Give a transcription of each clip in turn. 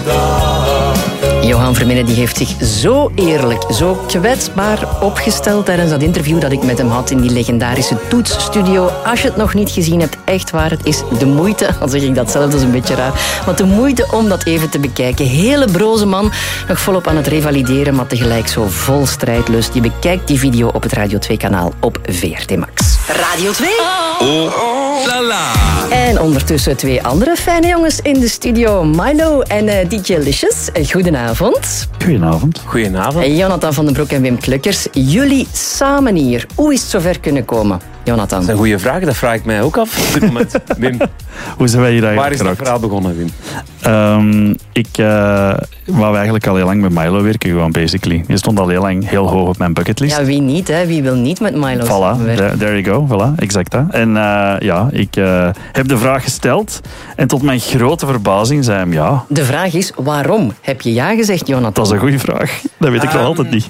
Johan Vermenne die heeft zich zo eerlijk, zo kwetsbaar opgesteld tijdens dat interview dat ik met hem had in die legendarische Toetsstudio. Als je het nog niet gezien hebt, echt waar, het is de moeite, al zeg ik dat zelf, dat is een beetje raar, maar de moeite om dat even te bekijken. Hele broze man, nog volop aan het revalideren, maar tegelijk zo vol strijdlust. Je bekijkt die video op het Radio 2-kanaal op VRT Max. Radio 2. La la. En ondertussen 2 andere fijne jongens in de studio. Milo en DJ Licious. Goedenavond. Goedenavond. Goedenavond. En Jonathan van den Broek en Wim Klukkers. Jullie samen hier. Hoe is het zover kunnen komen, Jonathan? Dat is een goede vraag, dat vraag ik mij ook af op dit moment. Wim, Hoe zijn wij hier eigenlijk waar is dat geraakt? verhaal begonnen, Wim? Ik wou eigenlijk al heel lang met Milo werken, gewoon basically. Je stond al heel lang heel hoog op mijn bucketlist. Ja, wie niet, hè? Wie wil niet met Milo Voilà, samenwerken? there you go, voilà, exact dat. En ik heb de vraag gesteld en tot mijn grote verbazing zei hem ja. De vraag is, waarom heb je ja gezegd, Jonathan? Dat is een goede vraag. Dat weet ik nog altijd niet.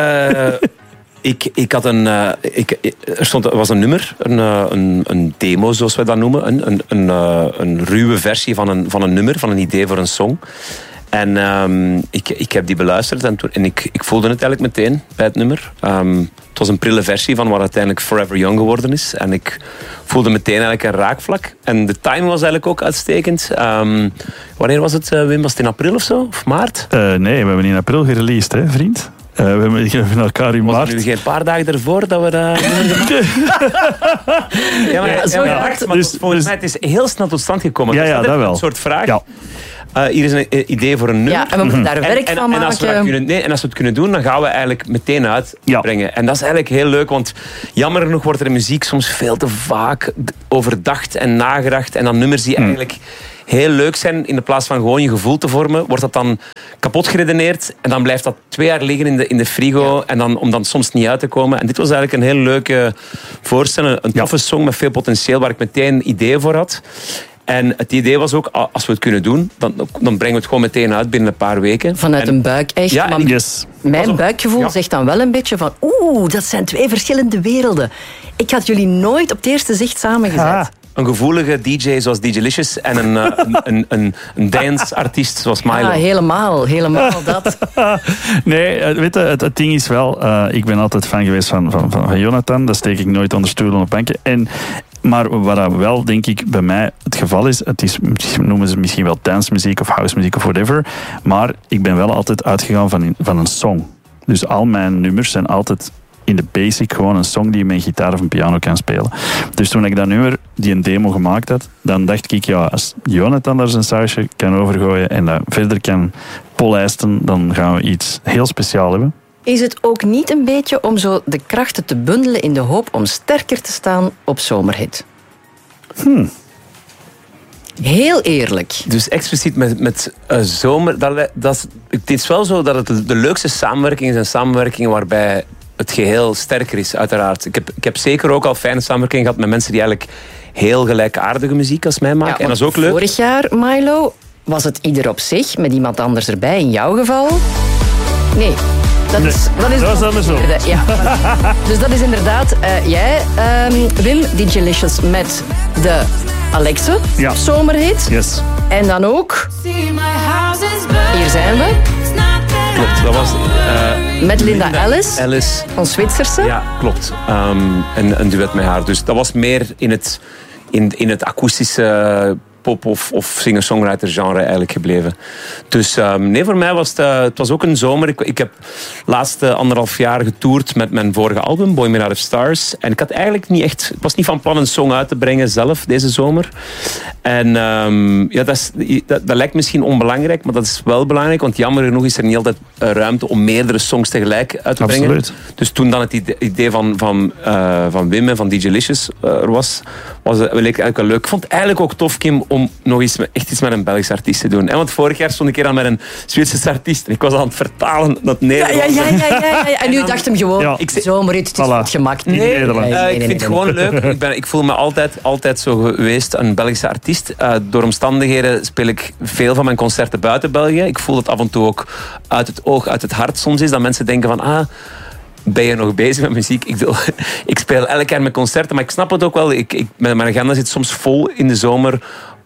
Ik had er was een nummer, een demo zoals wij dat noemen, een ruwe versie van een nummer, van een idee voor een song. En ik heb die beluisterd en ik voelde het eigenlijk meteen bij het nummer. Het was een prille versie van wat uiteindelijk Forever Young geworden is. En ik voelde meteen eigenlijk een raakvlak. En de timing was eigenlijk ook uitstekend. Wanneer was het, Wim? Was het in april of zo? Of maart? Nee, we hebben in april gereleased, hè, vriend. We hebben elkaar in Was maart. het nu geen paar dagen ervoor dat we dat... Ja, maar, zo ja, hard. maar Dus- volgens mij het is heel snel tot stand gekomen. Ja, Dus ja, is dat wel. Een soort vraag. Ja. Hier is een idee voor een nummer. Ja, en we moeten daar werk van en als we dat maken. en als we het kunnen doen, dan gaan we eigenlijk meteen uitbrengen. En dat is eigenlijk heel leuk, want jammer genoeg wordt er in muziek soms veel te vaak overdacht en nagedacht. En dan nummers die eigenlijk heel leuk zijn, in de plaats van gewoon je gevoel te vormen, wordt dat dan kapot geredeneerd. En dan blijft dat 2 jaar liggen in de frigo. En dan, om dan soms niet uit te komen. En dit was eigenlijk een heel leuke voorstelling. Een toffe song met veel potentieel, waar ik meteen ideeën voor had. En het idee was ook, als we het kunnen doen, dan brengen we het gewoon meteen uit binnen een paar weken. Vanuit een buik, echt. Ja, Maar Yes. mijn buikgevoel zegt dan wel een beetje van... dat zijn 2 verschillende werelden. Ik had jullie nooit op het eerste zicht samengezet. Ah. Een gevoelige DJ zoals DJ Licious en een dance-artiest zoals Milo. Helemaal dat. Nee, weet je, het ding is wel... ik ben altijd fan geweest van Jonathan. Dat steek ik nooit onder stoelen op banken. Maar wat wel, denk ik, bij mij het geval is... Het is, noemen ze misschien wel dancemuziek of housemuziek of whatever. Maar ik ben wel altijd uitgegaan van een song. Dus al mijn nummers zijn altijd... in de basic gewoon een song die je met een gitaar of een piano kan spelen. Dus toen ik dat nummer, die een demo gemaakt had, dan dacht ik, ja, als Jonathan daar zijn sausje kan overgooien en dat verder kan polijsten, dan gaan we iets heel speciaals hebben. Is het ook niet een beetje om zo de krachten te bundelen in de hoop om sterker te staan op Zomerhit? Heel eerlijk. Dus expliciet met zomer... Het is wel zo dat het de leukste samenwerking is. Een samenwerking waarbij het geheel sterker is, uiteraard. Ik heb zeker ook al fijne samenwerking gehad met mensen die eigenlijk heel gelijkaardige muziek als mij maken. Ja, en dat is ook leuk. Vorig jaar, Milo, was het ieder op zich, met iemand anders erbij. In jouw geval? Nee. Dat is andersom. Ja. Dus dat is inderdaad jij, Wim, DJ Licious met de Alexe, Ja. Zomerhit. Yes. En dan ook, hier zijn we, Klopt, dat was... met Linda Ellis, van Zwitserse. Ja, klopt. Een duet met haar. Dus dat was meer in het akoestische pop- of singer-songwriter genre eigenlijk gebleven. Dus nee, voor mij was het was ook een zomer. Ik heb de laatste 1,5 jaar getoerd met mijn vorige album, Boy Made Out of Stars. En ik had eigenlijk niet echt... Ik was niet van plan een song uit te brengen zelf, deze zomer. En ja, dat lijkt misschien onbelangrijk, maar dat is wel belangrijk, want jammer genoeg is er niet altijd ruimte om meerdere songs tegelijk uit te brengen. Absoluut. Dus toen dan het idee van Wim en van DJ Licious er was het eigenlijk wel leuk. Ik vond het eigenlijk ook tof, Kim, om nog eens echt iets met een Belgisch artiest te doen. Want vorig jaar stond ik hier aan met een Zwitserse artiest en ik was aan het vertalen naar het Nederlands. Ja. En nu dacht hem gewoon, Ja. Zomerhit, het is Voilà. goed gemaakt. Nee, ik vind het gewoon leuk. Ik voel me altijd zo geweest, een Belgische artiest. Door omstandigheden speel ik veel van mijn concerten buiten België. Ik voel dat af en toe ook uit het oog, uit het hart soms is. Dat mensen denken van... ben je nog bezig met muziek? Ik speel elk jaar mijn concerten, maar ik snap het ook wel. Mijn agenda zit soms vol in de zomer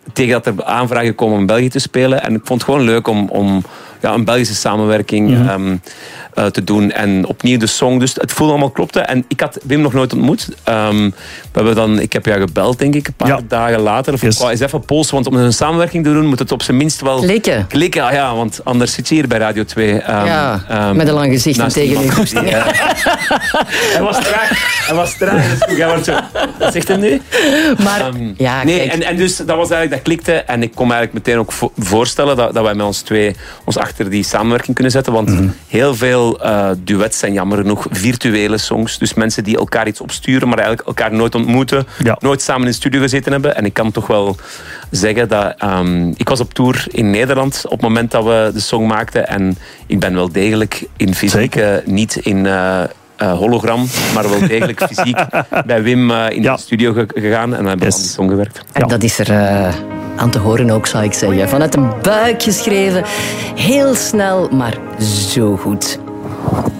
tegen dat er aanvragen komen om in België te spelen. En ik vond het gewoon leuk om een Belgische samenwerking te doen. En opnieuw de song. Dus het voelde allemaal klopte. En ik had Wim nog nooit ontmoet. Ik heb jou gebeld, denk ik, een paar dagen later. Of eens even polsen, want om een samenwerking te doen moet het op zijn minst wel klikken. Ja, want anders zit je hier bij Radio 2. Met een lang gezicht en tegen u. Hij was traag. Wat zegt hij nu? Maar, en dus dat was eigenlijk, dat klikte. En ik kon me eigenlijk meteen ook voorstellen dat wij met ons twee ons achter die samenwerking kunnen zetten. Want heel veel duets zijn jammer genoeg virtuele songs. Dus mensen die elkaar iets opsturen, maar eigenlijk elkaar nooit ontmoeten. Ja. Nooit samen in de studio gezeten hebben. En ik kan toch wel zeggen dat... ik was op tour in Nederland op het moment dat we de song maakten. En ik ben wel degelijk in fysiek, niet in... hologram, maar wel degelijk fysiek bij Wim in de studio gegaan en hebben we aan die song gewerkt. En dat is er aan te horen ook, zou ik zeggen. Vanuit een buik geschreven, heel snel, maar zo goed.